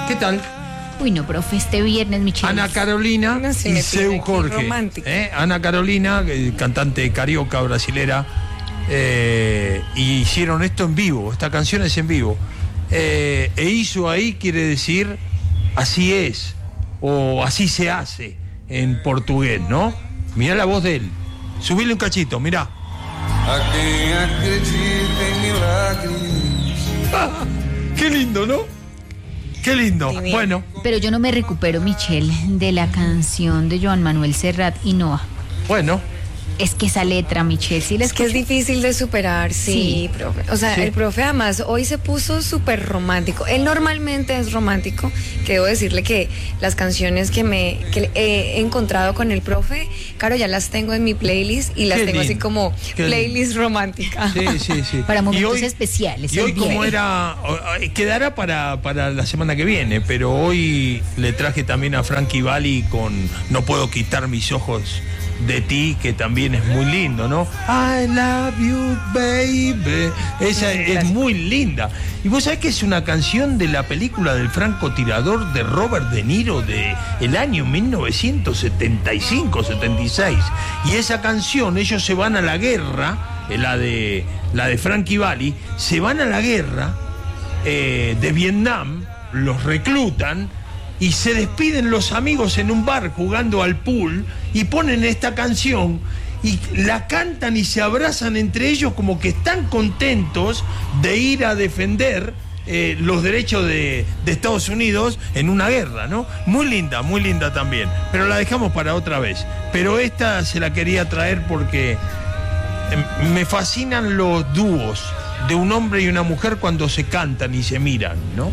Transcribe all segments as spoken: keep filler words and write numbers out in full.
¿Qué tal? Uy, no, profe, este viernes, Michelle. Ana Carolina No, si y me Seu pide, qué Jorge. romántica. ¿eh? Ana Carolina, eh, cantante carioca brasilera, eh, y hicieron esto en vivo. Esta canción es en vivo. Eh, e hizo ahí quiere decir así es, o así se hace en portugués, ¿no? Mirá la voz de él. Subile un cachito, mirá. A quem acredita en milagres. Ah, qué lindo, ¿no? Qué lindo. Divino. Bueno, Pero yo no me recupero, Michelle, de la canción de Joan Manuel Serrat y Noa. bueno. Es que esa letra, Michelle, sí la Es que es escucho. difícil de superar, sí, Sí. profe. O sea, Sí. el profe además hoy se puso súper romántico. Él normalmente es romántico, que debo decirle que las canciones que me que he encontrado con el profe, claro, ya las tengo en mi playlist y las Qué tengo así lindo, como qué playlist romántica. Sí, sí, sí. Para Y momentos hoy- especiales. Y el hoy como viernes. era, o- o- quedará para, para la semana que viene, pero hoy le traje también a Frankie Valli con No puedo quitar mis ojos de ti, que también es muy lindo, ¿no? I love you, baby. Esa es muy linda. Y vos sabés que es una canción de la película del francotirador de Robert De Niro de el año mil novecientos setenta y cinco, setenta y seis. Y esa canción, ellos se van a la guerra, eh, la de, la de Frankie Valli, se van a la guerra eh, de Vietnam, los reclutan y se despiden los amigos en un bar jugando al pool y ponen esta canción y la cantan y se abrazan entre ellos como que están contentos de ir a defender eh, los derechos de, de Estados Unidos en una guerra, ¿no? Muy linda, muy linda también, pero la dejamos para otra vez. Pero esta se la quería traer porque eh, me fascinan los dúos de un hombre y una mujer cuando se cantan y se miran, ¿no?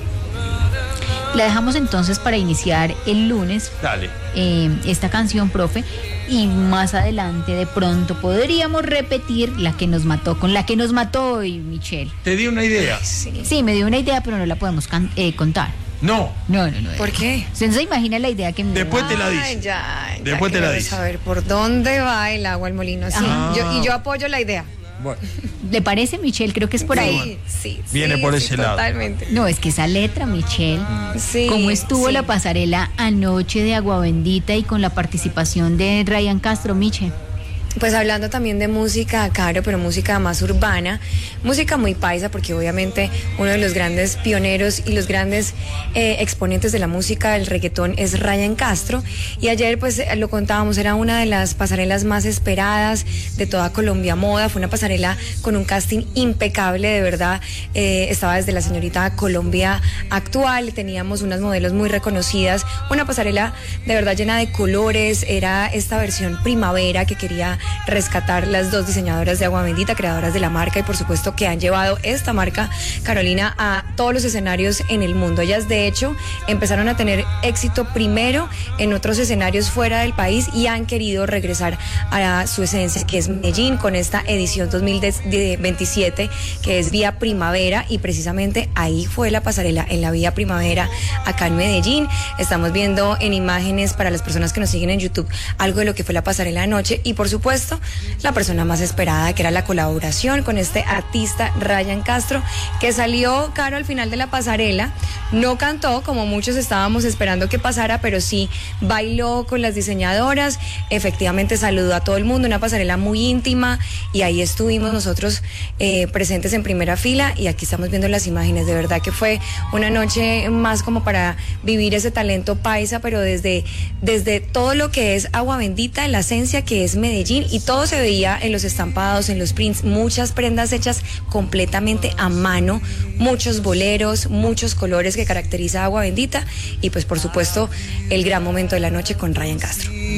La dejamos entonces para iniciar el lunes Dale. eh, esta canción, profe, y más adelante de pronto podríamos repetir la que nos mató, con la que nos mató hoy, Michelle. Te di una idea. Sí. Sí, me dio una idea, pero no la podemos can- eh, contar. No. No, no, no. ¿Por qué? ¿Usted se imagina la idea que me Después da? te la Ay, dice. ya, ya Después te la quiero dice. saber por dónde va el agua al molino. Sí, Ah. yo, y yo apoyo la idea. Bueno. ¿Le parece, Michelle? Creo que es por ahí. Sí, sí. Viene sí, por sí, ese lado. Totalmente. No, es que esa letra, Michelle. Sí, ¿Cómo estuvo sí. la pasarela anoche de Agua Bendita y con la participación de Ryan Castro, Miche? Pues hablando también de música, Caro, pero música más urbana, música muy paisa, porque obviamente uno de los grandes pioneros y los grandes eh, exponentes de la música del reggaetón es Ryan Castro. Y ayer, pues eh, lo contábamos, era una de las pasarelas más esperadas de toda Colombia Moda. Fue una pasarela con un casting impecable, de verdad. Eh, estaba desde la señorita Colombia actual, teníamos unas modelos muy reconocidas, una pasarela de verdad llena de colores. Era esta versión primavera que quería rescatar las dos diseñadoras de Agua Bendita, creadoras de la marca, y por supuesto que han llevado esta marca, Carolina, a todos los escenarios en el mundo. Ellas de hecho empezaron a tener éxito primero en otros escenarios fuera del país y han querido regresar a su esencia, que es Medellín, con esta edición dos mil veintisiete, que es Vía Primavera, y precisamente ahí fue la pasarela, en la Vía Primavera, acá en Medellín. Estamos viendo en imágenes, para las personas que nos siguen en YouTube, algo de lo que fue la pasarela anoche, y por supuesto la persona más esperada, que era la colaboración con este artista Ryan Castro, que salió, Caro, al final de la pasarela. No cantó como muchos estábamos esperando que pasara, pero sí bailó con las diseñadoras, efectivamente saludó a todo el mundo, una pasarela muy íntima, y ahí estuvimos nosotros eh, presentes en primera fila, y aquí estamos viendo las imágenes. De verdad que fue una noche más como para vivir ese talento paisa, pero desde, desde todo lo que es Agua Bendita, la esencia que es Medellín, y todo se veía en los estampados, en los prints, muchas prendas hechas completamente a mano, muchos boleros, muchos colores que caracteriza Agua Bendita, y pues por supuesto el gran momento de la noche con Ryan Castro.